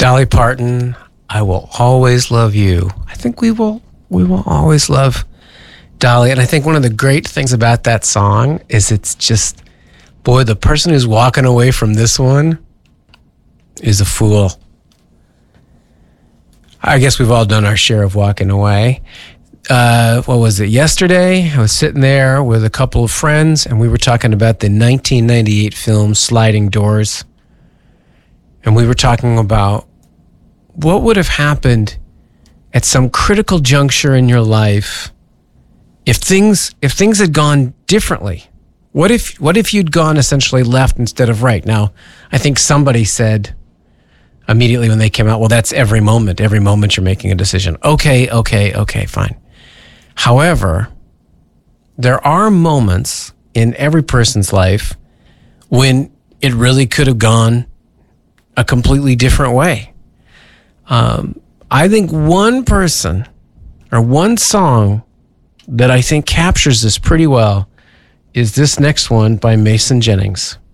Dolly Parton, I Will Always Love You. I think we will always love Dolly. And I think one of the great things about that song is it's just, boy, the person who's walking away from this one is a fool. I guess we've all done our share of walking away. What was it? Yesterday, I was sitting there with a couple of friends, and we were talking about the 1998 film Sliding Doors. And we were talking about what would have happened at some critical juncture in your life if things had gone differently. What if you'd gone essentially left instead of right? Now, I think somebody said immediately when they came out, well, that's every moment. Every moment you're making a decision. Okay, fine. However, there are moments in every person's life when it really could have gone a completely different way. I think one person or one song that I think captures this pretty well is this next one by Mason Jennings.